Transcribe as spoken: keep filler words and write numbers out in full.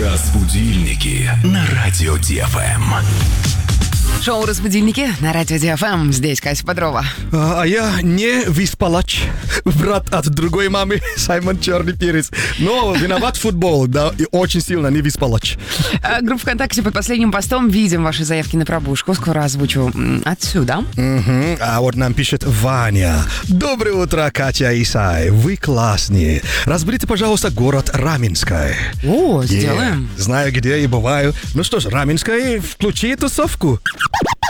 Разбудильники на радио Ди Эф Эм. Шоу «Разбудильники» на радио Ди Эф Эм. Здесь Катя Бодрова. А, а я не Виспалач, брат от другой мамы, Саймон Черный Перец. Но виноват футбол, да, и очень сильно не Виспалач. А, группа ВКонтакте под последним постом. Видим ваши заявки на пробужку. Скоро озвучу м, отсюда. Угу. А вот нам пишет Ваня. Доброе утро, Катя и Сай. Вы классные. Разберите, пожалуйста, город Раменское. О, Yeah. сделаем. Знаю, где и бываю. Ну что ж, Раменское, включи тусовку.